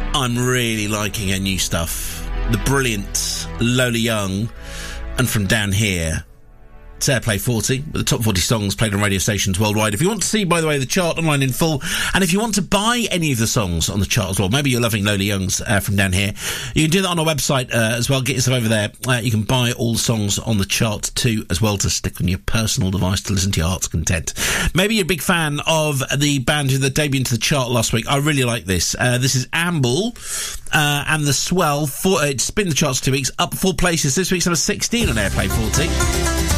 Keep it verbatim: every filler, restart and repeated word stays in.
I'm really liking her new stuff. The brilliant Lola Young, and From Down Here. It's Airplay forty, with the top forty songs played on radio stations worldwide. If you want to see, by the way, the chart online in full, and if you want to buy any of the songs on the chart as well, maybe you're loving Lola Young's uh, From Down Here, you can do that on our website uh, as well. Get yourself over there. Uh, you can buy all the songs on the chart too, as well, to stick on your personal device to listen to your heart's content. Maybe you're a big fan of the band that debuted into the chart last week. I really like this. Uh, this is Amble uh, and The Swell. For, it's been in the charts two weeks, up four places. This week's number sixteen on Airplay forty.